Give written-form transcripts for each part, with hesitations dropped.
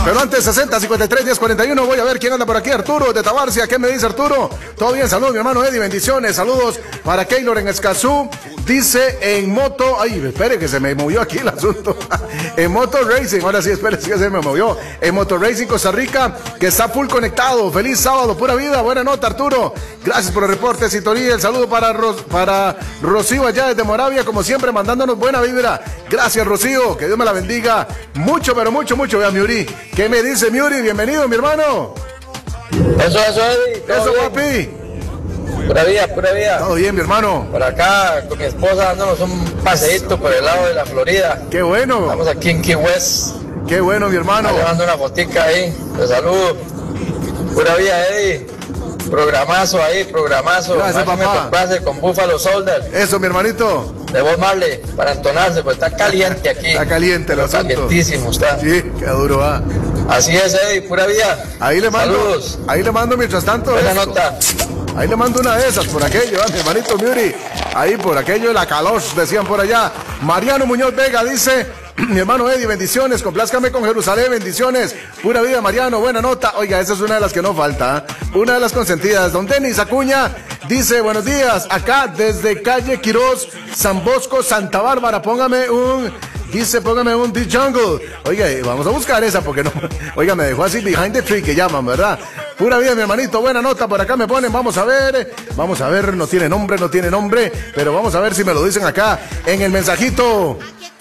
Pero antes, 60 53 10 41, voy a ver quién anda por aquí. Arturo de Tabarcia, ¿qué me dice Arturo? Todo bien, saludos mi hermano Eddie, bendiciones, saludos para Keylor en Escazú. Dice en moto, ay, espere que se me movió aquí el asunto. En Moto Racing, ahora sí, espere, sí que se me movió. En Moto Racing Costa Rica, que está full conectado. Feliz sábado, pura vida, buena nota Arturo. Gracias por el reporte, sintonía. El saludo para Rocío allá desde Moravia, como siempre, mandándonos buena vibra. Gracias Rocío, que Dios me la bendiga. Mucho, pero mucho, mucho. Vea Miuri, ¿qué me dice Miuri? Bienvenido mi hermano. Eso, Eddie. Eso, papi. Pura vida, pura vida. Todo bien, mi hermano. Por acá, con mi esposa, dándonos un paseíto por el lado de la Florida. Qué bueno. Estamos aquí en Key West. Qué bueno, mi hermano. Llevando una fotica ahí. Te saludo. Pura vida, Eddie. Programazo ahí, programazo. Gracias, papá. Con Buffalo Soldier. Eso, mi hermanito. De Bob Marley, para entonarse, pues está caliente aquí. Está caliente el asunto. Calientísimo está. Sí, qué duro va. Así es, Eddie, pura vida. Ahí le mando. Saludos. Ahí le mando mientras tanto. Buena esto. nota. Ahí le mando una de esas, por aquello, mi hermanito Miuri. Ahí por aquello de la Calos, decían por allá. Mariano Muñoz Vega dice, mi hermano Eddie, bendiciones, complázcame con Jerusalén, bendiciones. Pura vida, Mariano, buena nota. Oiga, esa es una de las que no falta, ¿eh? Una de las consentidas. Don Denis Acuña dice, buenos días, acá desde calle Quirós, San Bosco, Santa Bárbara, póngame un The Jungle. Oiga, vamos a buscar esa porque no. Oiga, me dejó así behind the tree que llaman, ¿verdad? Pura vida, mi hermanito, buena nota, por acá me ponen, vamos a ver, no tiene nombre, pero vamos a ver si me lo dicen acá en el mensajito.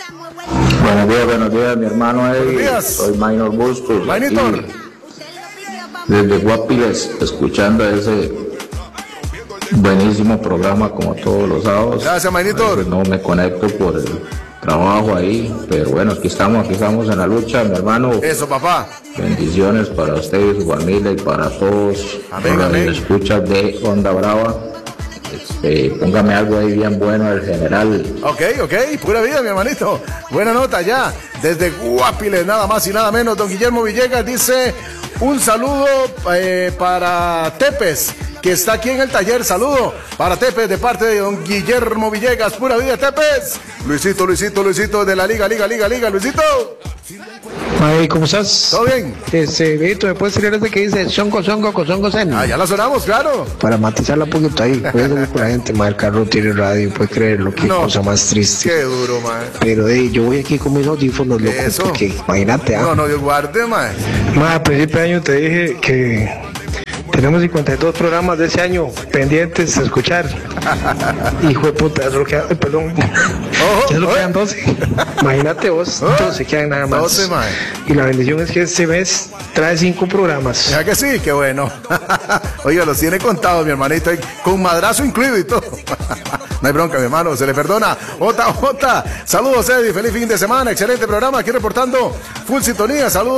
Buenos días, mi hermano Eddie. Buenos días. Soy Minor Bustos. Mainitor. Desde Guapiles, escuchando ese buenísimo programa como todos los sábados. Gracias, Mainitor. No me conecto por el trabajo ahí, pero bueno, aquí estamos en la lucha, mi hermano. Eso, papá. Bendiciones para usted y su familia y para todos. Amén, amén. Escuchas de Onda Brava. Póngame algo ahí bien bueno del general. Ok, pura vida, mi hermanito. Buena nota ya. Desde Guapiles, nada más y nada menos. Don Guillermo Villegas dice, un saludo para Tepes, que está aquí en el taller. Saludo para Tepes de parte de don Guillermo Villegas. Pura vida, Tepes. Luisito, de la Liga, Luisito. Ay, ¿cómo estás? ¿Todo bien? Vito, ¿me puedes decir ese que dice Songo, Zen? Ah, ya la sonamos, claro. Para matizarla un poquito ahí. Puede ser con la gente, el carro tiene radio, puede creerlo, qué cosa más triste. Qué duro, man. Pero yo voy aquí con mis audífonos, loco, porque imagínate, No, Dios guarde, man. A principio de año te dije que tenemos 52 programas de ese año pendientes a escuchar. Hijo de puta, eso lo quedan, perdón. Ya lo quedan 12. Imagínate vos, 12 quedan nada más. 12, man. Y la bendición es que este mes trae 5 programas. Ya que sí, qué bueno. Oiga, los tiene contados, mi hermanito, con madrazo incluido y todo. No hay bronca, mi hermano, se le perdona. Ota. Saludos, Eddie, feliz fin de semana, excelente programa. Aquí reportando full sintonía. Saludos.